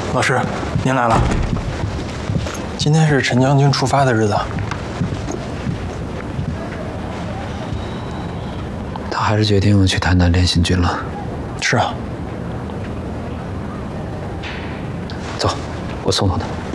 老师，您来了。今天是陈将军出发的日子。 他还是决定去谈谈练新军了。 是啊。 走，我送送他。